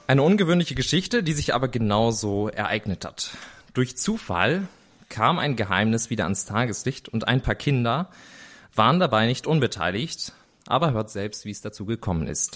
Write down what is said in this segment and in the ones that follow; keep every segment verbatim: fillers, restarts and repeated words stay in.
Eine ungewöhnliche Geschichte, die sich aber genauso ereignet hat. Durch Zufall kam ein Geheimnis wieder ans Tageslicht und ein paar Kinder waren dabei nicht unbeteiligt, aber hört selbst, wie es dazu gekommen ist.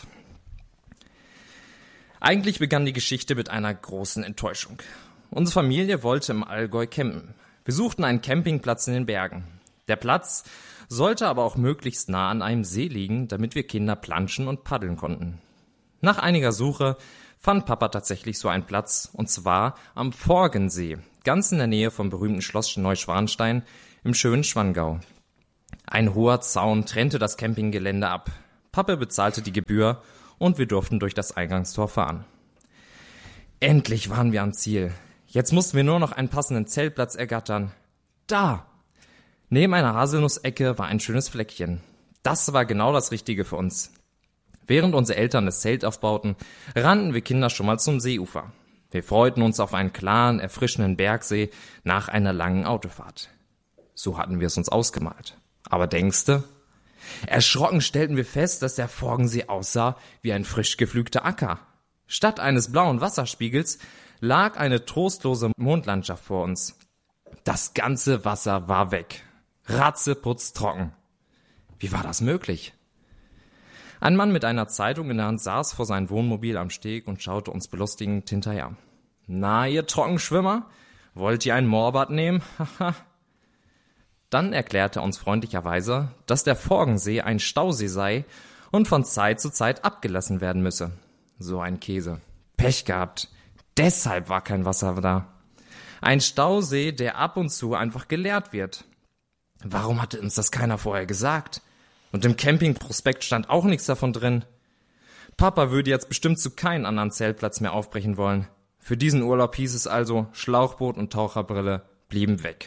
Eigentlich begann die Geschichte mit einer großen Enttäuschung. Unsere Familie wollte im Allgäu campen. Wir suchten einen Campingplatz in den Bergen. Der Platz sollte aber auch möglichst nah an einem See liegen, damit wir Kinder planschen und paddeln konnten. Nach einiger Suche fand Papa tatsächlich so einen Platz, und zwar am Forgensee, ganz in der Nähe vom berühmten Schloss Neuschwanstein im schönen Schwangau. Ein hoher Zaun trennte das Campinggelände ab. Papa bezahlte die Gebühr und wir durften durch das Eingangstor fahren. Endlich waren wir am Ziel. Jetzt mussten wir nur noch einen passenden Zeltplatz ergattern. Da! Neben einer Haselnussecke war ein schönes Fleckchen. Das war genau das Richtige für uns. Während unsere Eltern das Zelt aufbauten, rannten wir Kinder schon mal zum Seeufer. Wir freuten uns auf einen klaren, erfrischenden Bergsee nach einer langen Autofahrt. So hatten wir es uns ausgemalt. Aber denkste? Erschrocken stellten wir fest, dass der Forgensee aussah wie ein frisch gepflügter Acker. Statt eines blauen Wasserspiegels lag eine trostlose Mondlandschaft vor uns. Das ganze Wasser war weg. Ratzeputz trocken. Wie war das möglich? Ein Mann mit einer Zeitung in der Hand saß vor seinem Wohnmobil am Steg und schaute uns belustigend hinterher. Na, ihr Trockenschwimmer, wollt ihr ein Moorbad nehmen? Haha. Dann erklärte er uns freundlicherweise, dass der Forgensee ein Stausee sei und von Zeit zu Zeit abgelassen werden müsse. So ein Käse. Pech gehabt. Deshalb war kein Wasser da. Ein Stausee, der ab und zu einfach geleert wird. Warum hatte uns das keiner vorher gesagt? Und im Campingprospekt stand auch nichts davon drin. Papa würde jetzt bestimmt zu keinem anderen Zeltplatz mehr aufbrechen wollen. Für diesen Urlaub hieß es also, Schlauchboot und Taucherbrille blieben weg.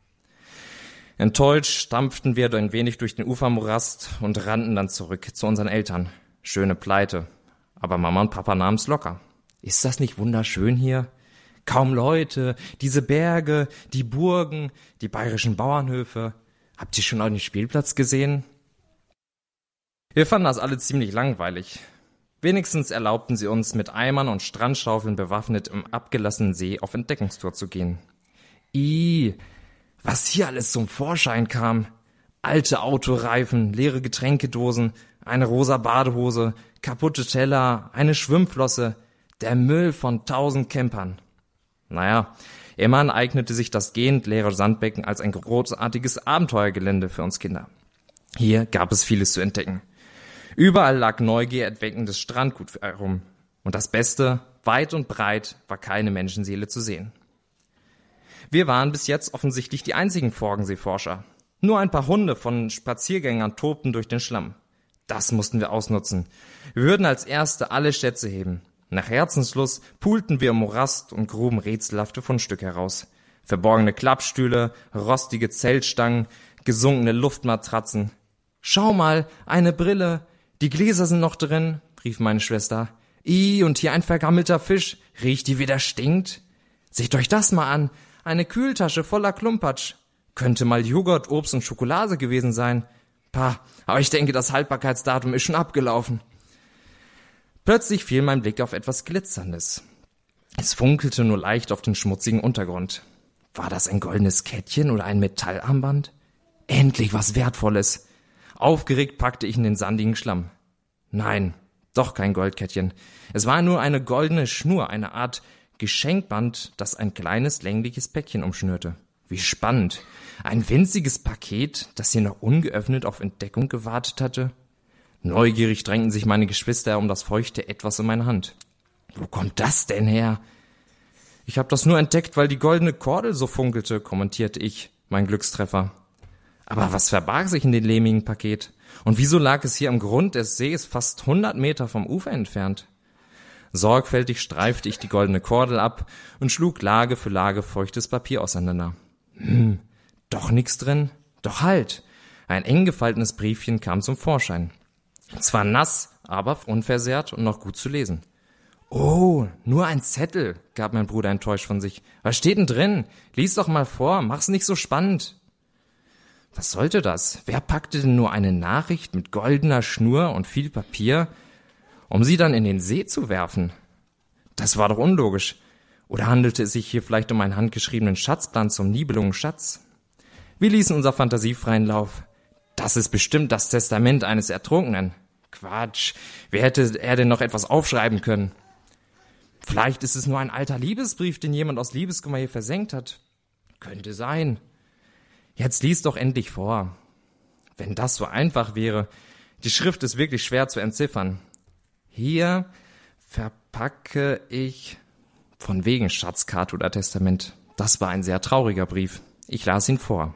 Enttäuscht stampften wir ein wenig durch den Ufermorast und rannten dann zurück zu unseren Eltern. Schöne Pleite. Aber Mama und Papa nahmen's locker. Ist das nicht wunderschön hier? Kaum Leute, diese Berge, die Burgen, die bayerischen Bauernhöfe. Habt ihr schon euren Spielplatz gesehen? Wir fanden das alle ziemlich langweilig. Wenigstens erlaubten sie uns, mit Eimern und Strandschaufeln bewaffnet im abgelassenen See auf Entdeckungstour zu gehen. Ih, was hier alles zum Vorschein kam. Alte Autoreifen, leere Getränkedosen, eine rosa Badehose, kaputte Teller, eine Schwimmflosse, der Müll von tausend Campern. Naja, immerhin eignete sich das gehend leere Sandbecken als ein großartiges Abenteuergelände für uns Kinder. Hier gab es vieles zu entdecken. Überall lag neugiererweckendes Strandgut herum. Und das Beste, weit und breit war keine Menschenseele zu sehen. Wir waren bis jetzt offensichtlich die einzigen Forgenseeforscher. Nur ein paar Hunde von Spaziergängern tobten durch den Schlamm. Das mussten wir ausnutzen. Wir würden als Erste alle Schätze heben. Nach Herzenslust poolten wir im Morast und gruben rätselhafte Fundstücke heraus. Verborgene Klappstühle, rostige Zeltstangen, gesunkene Luftmatratzen. »Schau mal, eine Brille! Die Gläser sind noch drin«, rief meine Schwester. »Ih, und hier ein vergammelter Fisch. Riecht die, wie der stinkt? Seht euch das mal an. Eine Kühltasche voller Klumpatsch. Könnte mal Joghurt, Obst und Schokolade gewesen sein. Pah, aber ich denke, das Haltbarkeitsdatum ist schon abgelaufen.« Plötzlich fiel mein Blick auf etwas Glitzerndes. Es funkelte nur leicht auf den schmutzigen Untergrund. War das ein goldenes Kettchen oder ein Metallarmband? Endlich was Wertvolles. Aufgeregt packte ich in den sandigen Schlamm. Nein, doch kein Goldkettchen. Es war nur eine goldene Schnur, eine Art Geschenkband, das ein kleines, längliches Päckchen umschnürte. Wie spannend. Ein winziges Paket, das hier noch ungeöffnet auf Entdeckung gewartet hatte. Neugierig drängten sich meine Geschwister um das feuchte Etwas in meine Hand. Wo kommt das denn her? Ich habe das nur entdeckt, weil die goldene Kordel so funkelte, kommentierte ich, mein Glückstreffer. Aber was verbarg sich in dem lehmigen Paket? Und wieso lag es hier am Grund des Sees fast hundert Meter vom Ufer entfernt? Sorgfältig streifte ich die goldene Kordel ab und schlug Lage für Lage feuchtes Papier auseinander. Hm, doch nix drin? Doch halt! Ein eng gefaltenes Briefchen kam zum Vorschein. Zwar nass, aber unversehrt und noch gut zu lesen. »Oh, nur ein Zettel«, gab mein Bruder enttäuscht von sich. »Was steht denn drin? Lies doch mal vor, mach's nicht so spannend.« Was sollte das? Wer packte denn nur eine Nachricht mit goldener Schnur und viel Papier, um sie dann in den See zu werfen? Das war doch unlogisch. Oder handelte es sich hier vielleicht um einen handgeschriebenen Schatzplan zum Nibelungenschatz? Wir ließen unser Fantasie freien Lauf. Das ist bestimmt das Testament eines Ertrunkenen. Quatsch, wer hätte er denn noch etwas aufschreiben können? Vielleicht ist es nur ein alter Liebesbrief, den jemand aus Liebeskummer hier versenkt hat. Könnte sein. Jetzt lies doch endlich vor. Wenn das so einfach wäre. Die Schrift ist wirklich schwer zu entziffern. Hier verpacke ich... Von wegen Schatzkarte oder Testament. Das war ein sehr trauriger Brief. Ich las ihn vor.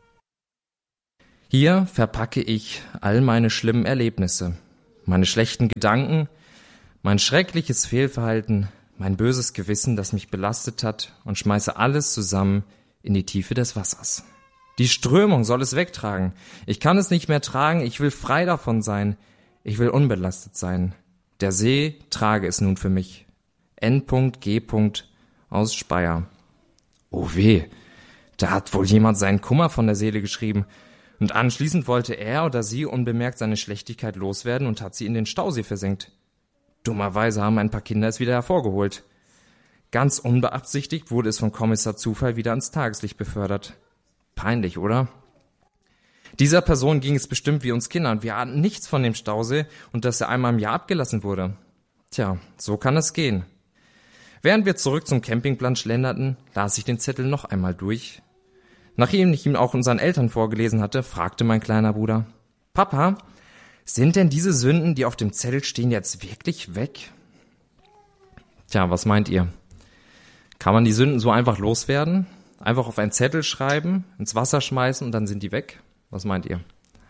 Hier verpacke ich all meine schlimmen Erlebnisse, meine schlechten Gedanken, mein schreckliches Fehlverhalten, mein böses Gewissen, das mich belastet hat, und schmeiße alles zusammen in die Tiefe des Wassers. Die Strömung soll es wegtragen. Ich kann es nicht mehr tragen, ich will frei davon sein. Ich will unbelastet sein. Der See trage es nun für mich. N G aus Speyer. Oh weh, da hat wohl jemand seinen Kummer von der Seele geschrieben. Und anschließend wollte er oder sie unbemerkt seine Schlechtigkeit loswerden und hat sie in den Stausee versenkt. Dummerweise haben ein paar Kinder es wieder hervorgeholt. Ganz unbeabsichtigt wurde es von Kommissar Zufall wieder ans Tageslicht befördert. Peinlich, oder? Dieser Person ging es bestimmt wie uns Kindern. Wir ahnten nichts von dem Stausee und dass er einmal im Jahr abgelassen wurde. Tja, so kann es gehen. Während wir zurück zum Campingplatz schlenderten, las ich den Zettel noch einmal durch. Nachdem ich ihn auch unseren Eltern vorgelesen hatte, fragte mein kleiner Bruder: Papa, sind denn diese Sünden, die auf dem Zettel stehen, jetzt wirklich weg? Tja, was meint ihr? Kann man die Sünden so einfach loswerden? Einfach auf einen Zettel schreiben, ins Wasser schmeißen und dann sind die weg? Was meint ihr?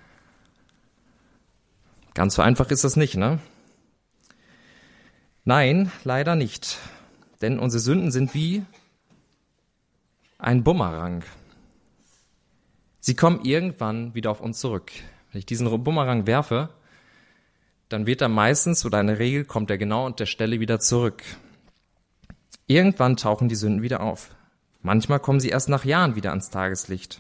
Ganz so einfach ist das nicht, ne? Nein, leider nicht. Denn unsere Sünden sind wie ein Bumerang. Sie kommen irgendwann wieder auf uns zurück. Wenn ich diesen Bumerang werfe, dann wird er meistens, oder in der Regel, kommt er genau an der Stelle wieder zurück. Irgendwann tauchen die Sünden wieder auf. Manchmal kommen sie erst nach Jahren wieder ans Tageslicht.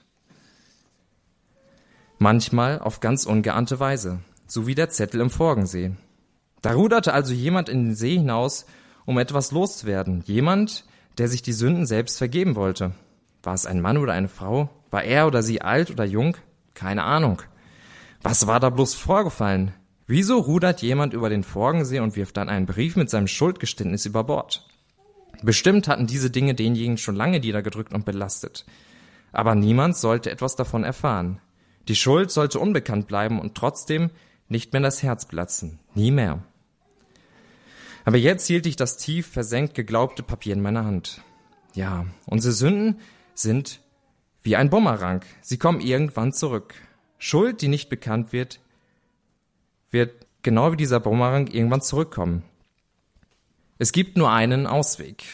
Manchmal auf ganz ungeahnte Weise, so wie der Zettel im Forgensee. Da ruderte also jemand in den See hinaus, um etwas loszuwerden. Jemand, der sich die Sünden selbst vergeben wollte. War es ein Mann oder eine Frau? War er oder sie alt oder jung? Keine Ahnung. Was war da bloß vorgefallen? Wieso rudert jemand über den Forgensee und wirft dann einen Brief mit seinem Schuldgeständnis über Bord? Bestimmt hatten diese Dinge denjenigen schon lange niedergedrückt und belastet. Aber niemand sollte etwas davon erfahren. Die Schuld sollte unbekannt bleiben und trotzdem nicht mehr das Herz platzen. Nie mehr. Aber jetzt hielt ich das tief versenkt geglaubte Papier in meiner Hand. Ja, unsere Sünden sind wie ein Bumerang. Sie kommen irgendwann zurück. Schuld, die nicht bekannt wird, wird genau wie dieser Bumerang irgendwann zurückkommen. Es gibt nur einen Ausweg.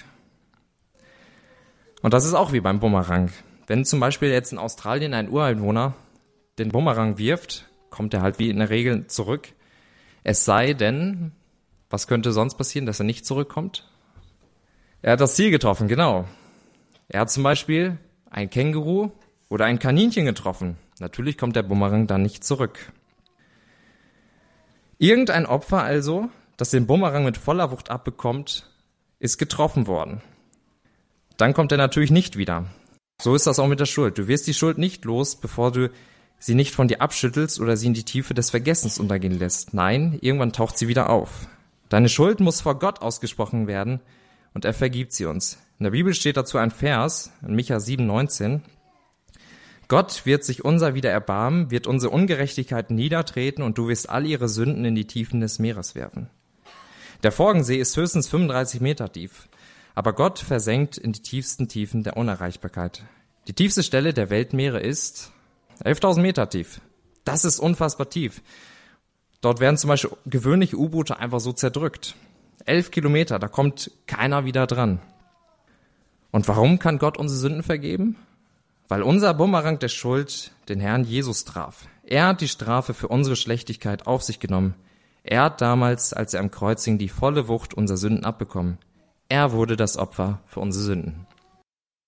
Und das ist auch wie beim Bumerang. Wenn zum Beispiel jetzt in Australien ein Ureinwohner den Bumerang wirft, kommt er halt wie in der Regel zurück. Es sei denn, was könnte sonst passieren, dass er nicht zurückkommt? Er hat das Ziel getroffen, genau. Er hat zum Beispiel ein Känguru oder ein Kaninchen getroffen. Natürlich kommt der Bumerang dann nicht zurück. Irgendein Opfer also, das den Bumerang mit voller Wucht abbekommt, ist getroffen worden. Dann kommt er natürlich nicht wieder. So ist das auch mit der Schuld. Du wirst die Schuld nicht los, bevor du sie nicht von dir abschüttelst oder sie in die Tiefe des Vergessens untergehen lässt. Nein, irgendwann taucht sie wieder auf. Deine Schuld muss vor Gott ausgesprochen werden und er vergibt sie uns. In der Bibel steht dazu ein Vers, in Micha sieben neunzehn. Gott wird sich unser wieder erbarmen, wird unsere Ungerechtigkeit niedertreten und du wirst all ihre Sünden in die Tiefen des Meeres werfen. Der Forgensee ist höchstens fünfunddreißig Meter tief, aber Gott versenkt in die tiefsten Tiefen der Unerreichbarkeit. Die tiefste Stelle der Weltmeere ist elftausend Meter tief. Das ist unfassbar tief. Dort werden zum Beispiel gewöhnliche U-Boote einfach so zerdrückt. Elf Kilometer, da kommt keiner wieder dran. Und warum kann Gott unsere Sünden vergeben? Weil unser Bumerang der Schuld den Herrn Jesus traf. Er hat die Strafe für unsere Schlechtigkeit auf sich genommen. Er hat damals, als er am Kreuz hing, die volle Wucht unserer Sünden abbekommen. Er wurde das Opfer für unsere Sünden.